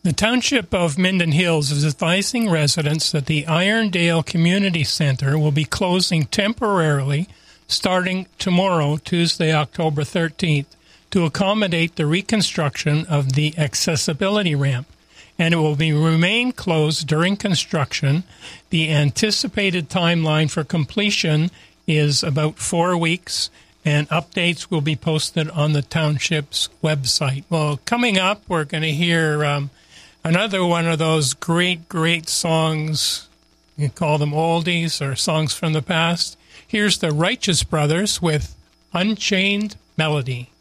The Township of Minden Hills is advising residents that the Irondale Community Center will be closing temporarily starting tomorrow, Tuesday, October 13th, to accommodate the reconstruction of the accessibility ramp, and it will remain closed during construction. The anticipated timeline for completion is about 4 weeks, and updates will be posted on the township's website. Well, coming up, we're going to hear another one of those great songs. You call them oldies or songs from the past. Here's the Righteous Brothers with Unchained Melody.